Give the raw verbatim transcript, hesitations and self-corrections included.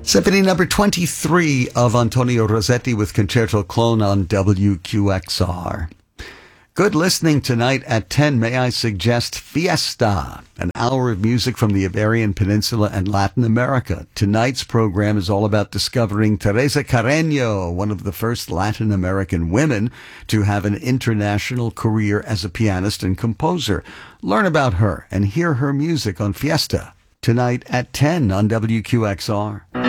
Symphony number twenty-three of Antonio Rossetti with Concerto Clone on W Q X R. Good listening tonight at ten. May I suggest Fiesta, an hour of music from the Iberian Peninsula and Latin America. Tonight's program is all about discovering Teresa Carreño, one of the first Latin American women to have an international career as a pianist and composer. Learn about her and hear her music on Fiesta tonight at ten on W Q X R.